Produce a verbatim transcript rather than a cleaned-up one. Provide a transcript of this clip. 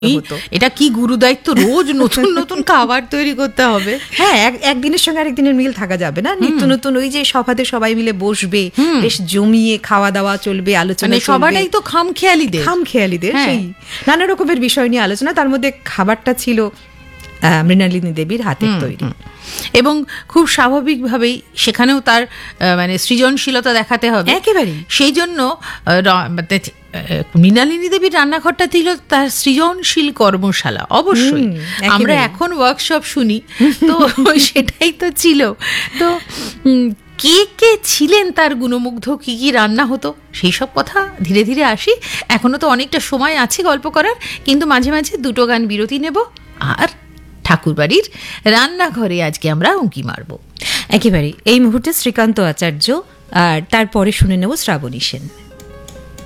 এটা কি গুরুদায়িত্ব, রোজ নতুন নতুন খাবার তৈরি করতে হবে। হ্যাঁ, একদিনের সঙ্গে আরেকদিনের মিল থাকা যাবে না, নিত্য নতুন ওই যে সভাতে সবাই মিলে বসবে, বেশ জমিয়ে খাওয়া দাওয়া চলবে, আলোচনা চলবে। সবাটাই তো খামখেয়ালিদের খামখেয়ালিদের সেই নানা রকমের বিষয় নিয়ে আলোচনা। তার মধ্যে খাবারটা ছিল মৃণালিনী দেবীর হাতের তৈরি, এবং খুব স্বাভাবিকভাবেই সেখানেও তার মানে সৃজনশীলতা দেখাতে হবে একেবারে। সেই জন্য মৃণালিনী দেবীর রান্নাঘরটা ছিল তার সৃজনশীল কর্মশালা। অবশ্যই আমরা এখন ওয়ার্কশপ শুনি, তো সেটাই তো ছিল। তো কে কে ছিলেন তার গুণমুগ্ধ, কি কি রান্না হতো, সেই সব কথা ধীরে ধীরে আসি। এখনো তো অনেকটা সময় আছে গল্প করার, কিন্তু মাঝে মাঝে দুটো গান বিরতি নেব, আর ঠাকুরবাড়ির রান্নাঘরে আজকে আমরা উঁকি মারব একেবারে। এই মুহূর্তে শ্রীকান্ত আচার্য, আর তারপরে শুনে নেব শ্রাবণী সেন।